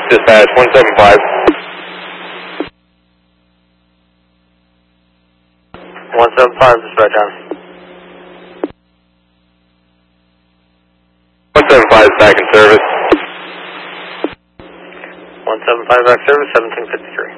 Dispatch 175. 175, dispatch on. 175 back in service. 175 back service, 1753.